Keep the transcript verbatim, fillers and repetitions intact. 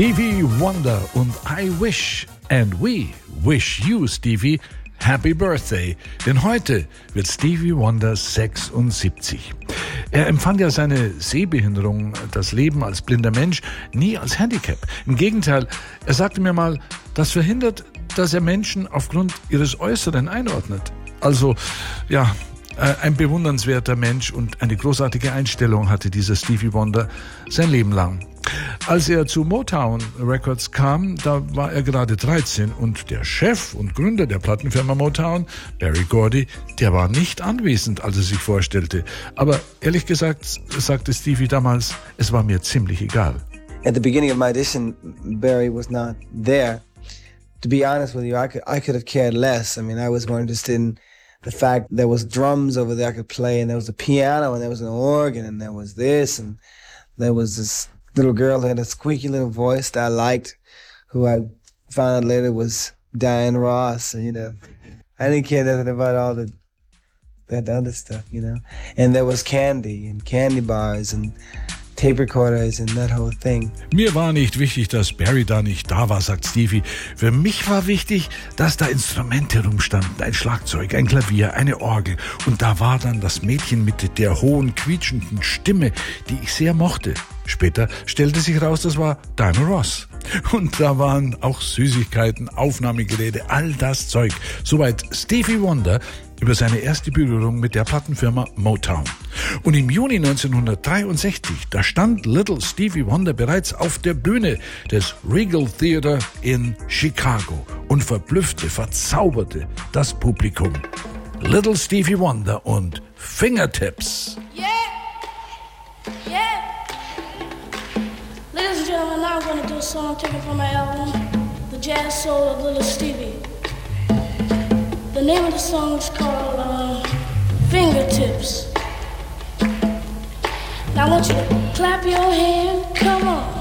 Stevie Wonder und I Wish and We Wish You, Stevie, Happy Birthday. Denn heute wird Stevie Wonder sechsundsiebzig. Er empfand ja seine Sehbehinderung, das Leben als blinder Mensch, nie als Handicap. Im Gegenteil, er sagte mir mal, das verhindert, dass er Menschen aufgrund ihres Äußeren einordnet. Also, ja, ein bewundernswerter Mensch und eine großartige Einstellung hatte dieser Stevie Wonder sein Leben lang. Als er zu Motown Records kam, da war er gerade dreizehn und der Chef und Gründer der Plattenfirma Motown, Berry Gordy, der war nicht anwesend, als er sich vorstellte. Aber ehrlich gesagt, sagte Stevie damals, es war mir ziemlich egal. At the beginning of my audition, Berry was not there. To be honest with you, I could, I could have cared less. I mean, I was more interested in the fact there was drums over there I could play, and there was a piano, and there was an organ, and there was this, and there was this little girl who had a squeaky little voice that I liked, who I found out later was Diane Ross. And, you know, I didn't care nothing about all the that other stuff, you know. And there was candy and candy bars and tape recorders and that whole thing. Mir war nicht wichtig, dass Berry da nicht da war, sagt Stevie. Für mich war wichtig, dass da Instrumente rumstanden. Ein Schlagzeug, ein Klavier, eine Orgel. Und da war dann das Mädchen mit der hohen, quietschenden Stimme, die ich sehr mochte. Später stellte sich raus, das war Diana Ross. Und da waren auch Süßigkeiten, Aufnahmegeräte, all das Zeug. Soweit Stevie Wonder über seine erste Berührung mit der Plattenfirma Motown. Und im Juni neunzehnhundertdreiundsechzig, da stand Little Stevie Wonder bereits auf der Bühne des Regal Theater in Chicago und verblüffte, verzauberte das Publikum. Little Stevie Wonder und Fingertips. Yeah, yeah. Ladies and gentlemen, now I'm going to do a song taken from my album, The Jazz Soul of Little Stevie. The name of the song is called uh, Fingertips. Now I want you to clap your hand, come on.